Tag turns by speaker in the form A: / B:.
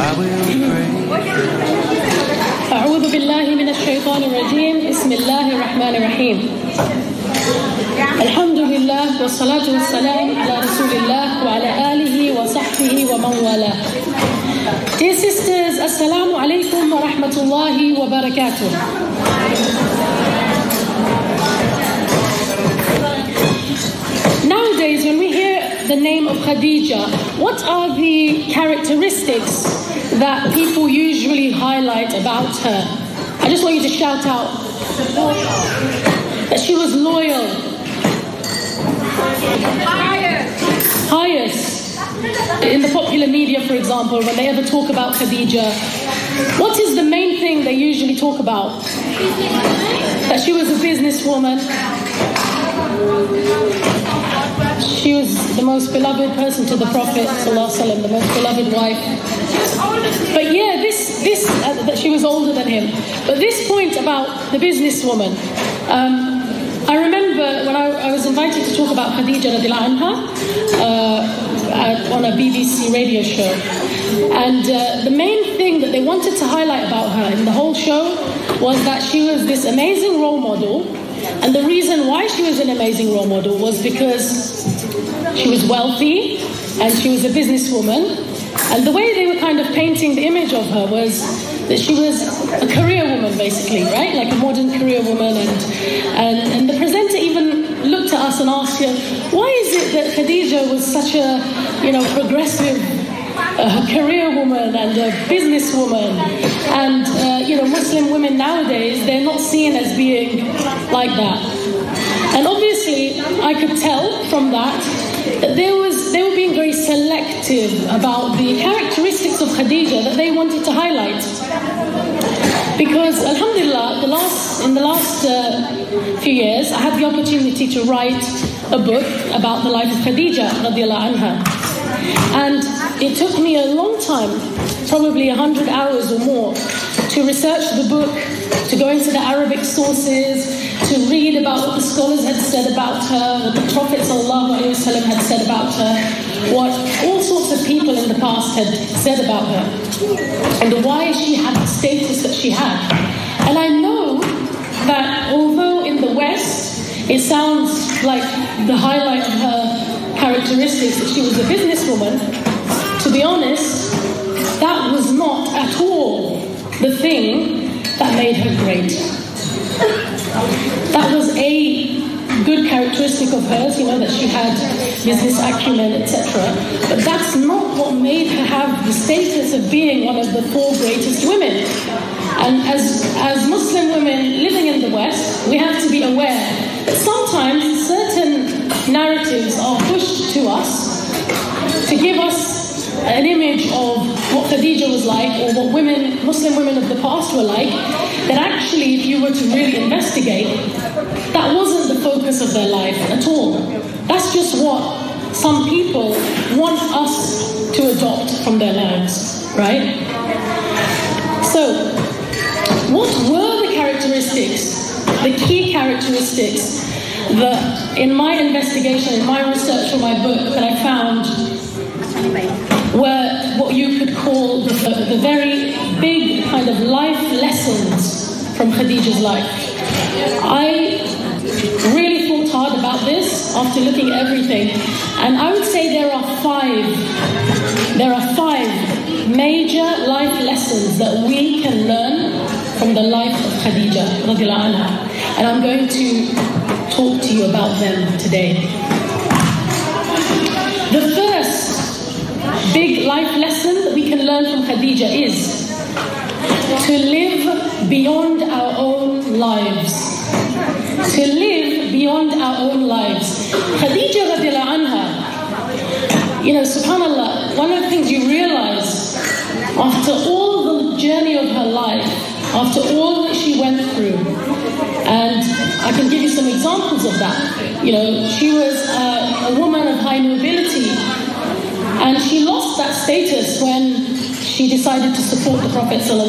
A: أعوذ بالله من الشيطان الرجيم بسم الله الرحمن الرحيم الحمد لله والصلاة والسلام على رسول الله وعلى آله وصحبه ومن والاه. Dear sisters, Assalamu alaikum wa rahmatullahi wa barakatuh. Nowadays, when we hear the name of Khadija, what are the characteristics that people usually highlight about her? I just want you to shout out that she was loyal, pious. In the popular media, for example, when they ever talk about Khadija, what is the main thing they usually talk about? That she was a businesswoman. She was the most beloved person to the Prophet ﷺ, the most beloved wife. But yeah, that she was older than him. But this point about the businesswoman, I remember when I was invited to talk about Khadija radiallahu anha on a BBC radio show. And the main thing that they wanted to highlight about her in the whole show was that she was this amazing role model. And the reason why she was an amazing role model was because she was wealthy and she was a businesswoman. And the way they were kind of painting the image of her was that she was a career woman, basically, right? Like a modern career woman. And the presenter even looked at us and asked her, why is it that Khadija was such a, progressive career woman and a businesswoman? And, Muslim women nowadays, they're not seen as being like that. And obviously, I could tell from that they were being very selective about the characteristics of Khadija that they wanted to highlight. Because, alhamdulillah, in the last few years, I had the opportunity to write a book about the life of Khadija radiallahu anha. And it took me a long time, probably 100 hours or more, to research the book, to go into the Arabic sources, to read about what the scholars had said about her, what the Prophet ﷺ had said about her, what all sorts of people in the past had said about her, and why she had the status that she had. And I know that although in the West it sounds like the highlight of her characteristics that she was a businesswoman, to be honest, that was not at all the thing that made her great. That was a good characteristic of hers, that she had business acumen, etc. But that's not what made her have the status of being one of the 4 greatest women. And as Muslim women living in the West, we have to be aware that sometimes certain narratives are pushed to us to give us an image of what Khadija was like, or what Muslim women of the past were like, that actually, if you were to really investigate, that wasn't the focus of their life at all. That's just what some people want us to adopt from their lives, right? So, what were the characteristics, the key characteristics that in my investigation, in my research for my book, that I found were what you could call the very big kind of life lessons from Khadija's life? I really thought hard about this after looking at everything, and I would say there are 5 major life lessons that we can learn from the life of Khadija radiallahu anha, and I'm going to talk to you about them today. The first big life lesson that we can learn from Khadija is to live beyond our own lives. To live beyond our own lives. Khadija radiallahu anha, subhanAllah, one of the things you realize after all the journey of her life, after all that she went through, and I can give you some examples of that. She was a woman of high nobility, and she lost that status when she decided to support the Prophet ﷺ.